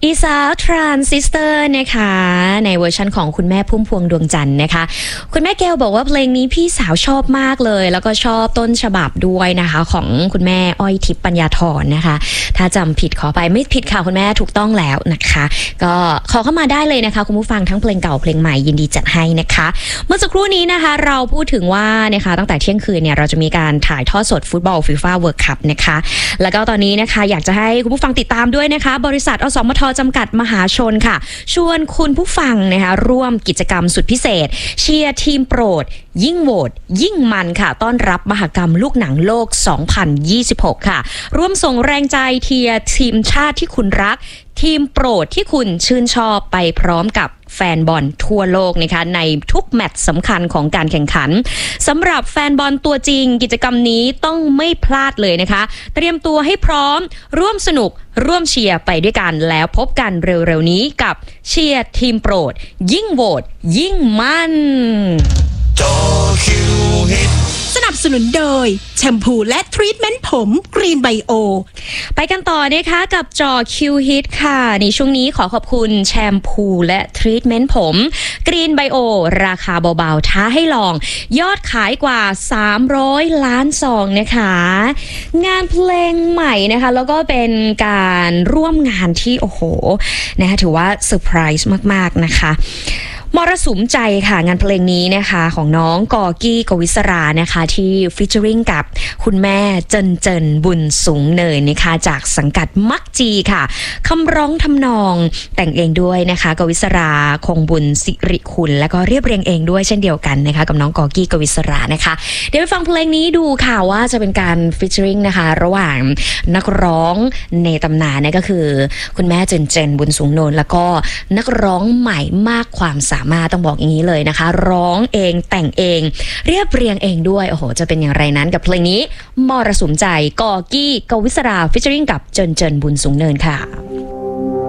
อีสาวทรานซิสเตอร์นะคะในเวอร์ชันของคุณแม่พุ่มพวงดวงจันทร์นะคะคุณแม่เกลบอกว่าเพลงนี้พี่สาวชอบมากเลยแล้วก็ชอบต้นฉบับด้วยนะคะของคุณแม่อ้อยทิพย์ปัญญาธรนะคะถ้าจำผิดขอไปไม่ผิดค่ะคุณแม่ถูกต้องแล้วนะคะก็ขอเข้ามาได้เลยนะคะคุณผู้ฟังทั้งเพลงเก่าเพลงใหม่ยินดีจัดให้นะคะเมื่อสักครู่นี้นะคะเราพูดถึงว่านะคะตั้งแต่เที่ยงคืนเนี่ยเราจะมีการถ่ายทอดสดฟุตบอลฟีฟ่าเวิลด์คัพนะคะแล้วก็ตอนนี้นะคะอยากจะให้คุณผู้ฟังติดตามด้วยนะคะบริษัทอสมทจำกัดมหาชนค่ะชวนคุณผู้ฟังนะคะร่วมกิจกรรมสุดพิเศษเชียร์ทีมโปรดยิ่งโหวตยิ่งมันค่ะต้อนรับมหกรรมลูกหนังโลก 2026 ค่ะร่วมส่งแรงใจเชียร์ทีมชาติที่คุณรักทีมโปรดที่คุณชื่นชอบไปพร้อมกับแฟนบอลทั่วโลกนะคะในทุกแมตช์สำคัญของการแข่งขันสำหรับแฟนบอลตัวจริงกิจกรรมนี้ต้องไม่พลาดเลยนะคะเตรียมตัวให้พร้อมร่วมสนุกร่วมเชียร์ไปด้วยกันแล้วพบกันเร็วๆนี้กับเชียร์ทีมโปรดยิ่งโหวตยิ่งมันสนับสนุนโดยแชมพูและทรีทเมนต์ผมกรีนไบโอไปกันต่อนะคะกับจอคิวฮิตค่ะในช่วงนี้ขอขอบคุณแชมพูและทรีทเมนต์ผมกรีนไบโอราคาเบาๆท้าให้ลองยอดขายกว่า300 ล้านซองนะคะงานเพลงใหม่นะคะแล้วก็เป็นการร่วมงานที่โอ้โหนะคะถือว่าเซอร์ไพรส์มากๆนะคะมรสุมใจค่ะงานเพลงนี้นะคะของน้องกอกี้กวิศรานะคะที่ฟีเจอริงกับคุณแม่เจินบุญสูงเนินนะคะจากสังกัดมักจีค่ะคำร้องทำนองแต่งเองด้วยนะคะกวิศราคงบุญสิริคุณแล้วก็เรียบเรียงเองด้วยเช่นเดียวกันนะคะกับน้องกอกี้กวิศรานะคะเดี๋ยวไปฟังเพลงนี้ดูค่ะว่าจะเป็นการฟีเจอริงนะคะระหว่างนักร้องในตำนานนะก็คือคุณแม่เจินบุญสูงเนินแล้วก็นักร้องใหม่มากความสามารถต้องบอกอย่างนี้เลยนะคะร้องเองแต่งเองเรียบเรียงเองด้วยโอ้โหจะเป็นอย่างไรนั้นกับเพลงนี้มรสุมใจกอกี้กวิศราฟีเจอริงกับเจินบุญสูงเนินค่ะ